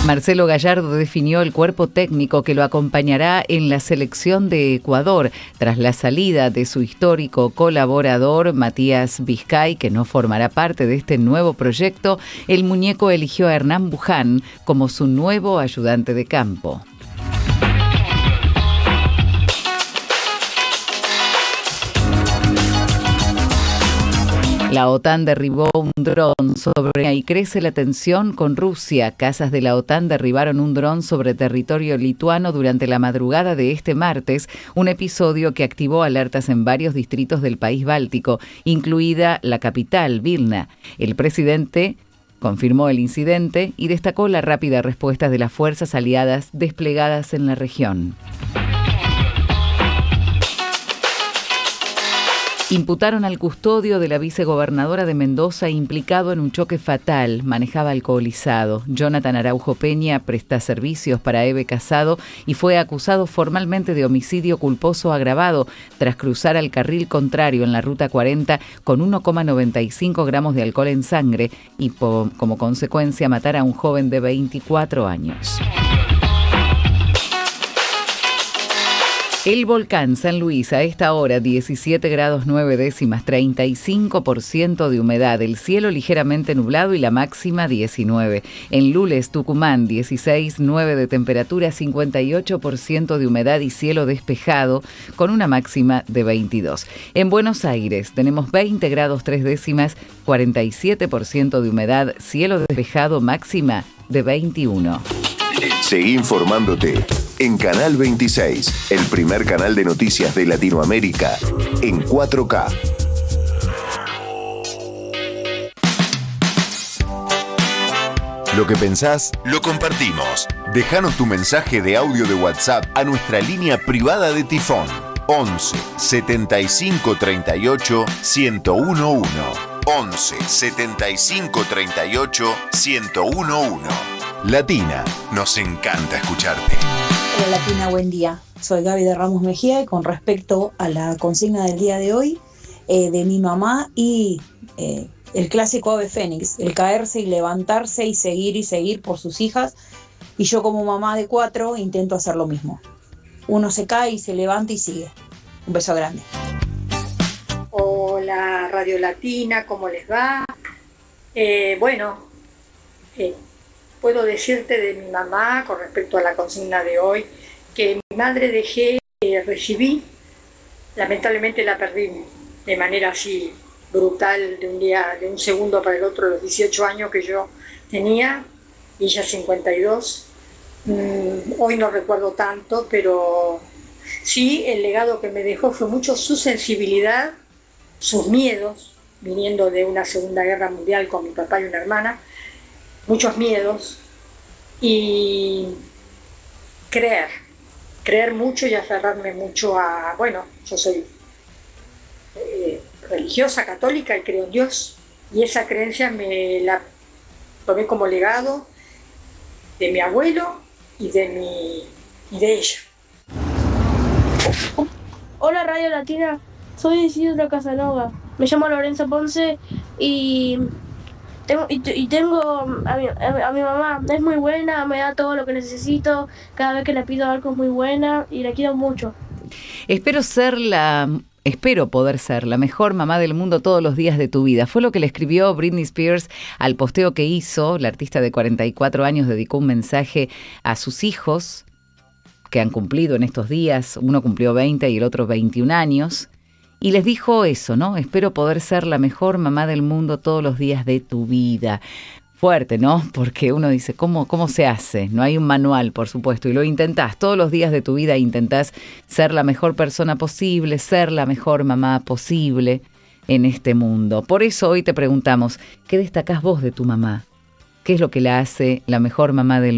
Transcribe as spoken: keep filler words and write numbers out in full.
Marcelo Gallardo definió el cuerpo técnico que lo acompañará en la selección de Ecuador tras la salida de su histórico colaborador Matías Vizcay, que no formará parte de este nuevo proyecto. El muñeco eligió a Hernán Buján como su nuevo ayudante de campo. La OTAN derribó un dron sobre y crece la tensión con Rusia. Casas de la OTAN derribaron un dron sobre territorio lituano durante la madrugada de este martes, un episodio que activó alertas en varios distritos del país báltico, incluida la capital, Vilna. El presidente confirmó el incidente y destacó la rápida respuesta de las fuerzas aliadas desplegadas en la región. Imputaron al custodio de la vicegobernadora de Mendoza implicado en un choque fatal. Manejaba alcoholizado. Jonathan Araujo Peña presta servicios para Eve Casado y fue acusado formalmente de homicidio culposo agravado tras cruzar al carril contrario en la Ruta cuarenta con uno coma noventa y cinco gramos de alcohol en sangre y po- como consecuencia matar a un joven de veinticuatro años. El volcán San Luis a esta hora diecisiete grados nueve décimas, treinta y cinco por ciento de humedad, el cielo ligeramente nublado y la máxima diecinueve. En Lules, Tucumán, dieciséis coma nueve de temperatura, cincuenta y ocho por ciento de humedad y cielo despejado con una máxima de veintidós. En Buenos Aires tenemos veinte grados tres décimas, cuarenta y siete por ciento de humedad, cielo despejado, máxima de veintiuno. Seguí informándote en Canal veintiséis, el primer canal de noticias de Latinoamérica en cuatro K. Lo que pensás, lo compartimos. Déjanos tu mensaje de audio de WhatsApp a nuestra línea privada de Tifón once setenta y cinco treinta y ocho ciento uno. once setenta y cinco treinta y ocho ciento uno. Latina, nos encanta escucharte. Hola Latina, buen día. Soy Gaby de Ramos Mejía y con respecto a la consigna del día de hoy, eh, de mi mamá y eh, el clásico ave fénix, el caerse y levantarse y seguir y seguir por sus hijas, y yo como mamá de cuatro intento hacer lo mismo. Uno se cae y se levanta y sigue. Un beso grande. Hola Radio Latina, ¿cómo les va? Eh, bueno, eh, puedo decirte de mi mamá con respecto a la consigna de hoy, que mi madre dejé, eh, recibí, lamentablemente la perdí de manera así brutal, de un día, de un segundo para el otro, los dieciocho años que yo tenía, y ella cincuenta y dos. Mm, hoy no recuerdo tanto, pero sí, el legado que me dejó fue mucho su sensibilidad, sus miedos, viniendo de una Segunda Guerra Mundial con mi papá y una hermana, muchos miedos, y creer, creer mucho y aferrarme mucho a, bueno, yo soy eh, religiosa, católica y creo en Dios, y esa creencia me la tomé como legado de mi abuelo y de, mi, y de ella. Hola Radio Latina, soy Isidro Casanova, me llamo Lorenzo Ponce y tengo, y, y tengo a mi, a mi mamá, es muy buena, me da todo lo que necesito, cada vez que le pido algo es muy buena y la quiero mucho. Espero ser la... Espero poder ser la mejor mamá del mundo todos los días de tu vida. Fue lo que le escribió Britney Spears al posteo que hizo. La artista de cuarenta y cuatro años dedicó un mensaje a sus hijos que han cumplido en estos días. Uno cumplió veinte y el otro veintiún años. Y les dijo eso, ¿no? Espero poder ser la mejor mamá del mundo todos los días de tu vida. Fuerte, ¿no? Porque uno dice, ¿cómo, cómo se hace? No hay un manual, por supuesto, y lo intentás todos los días de tu vida, intentás ser la mejor persona posible, ser la mejor mamá posible en este mundo. Por eso hoy te preguntamos, ¿qué destacás vos de tu mamá? ¿Qué es lo que la hace la mejor mamá del mundo?